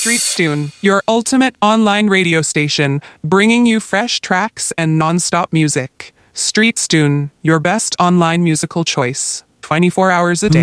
Streetstune, your ultimate online radio station, bringing you fresh tracks and non-stop music. Streetstune, your best online musical choice, 24 hours a day.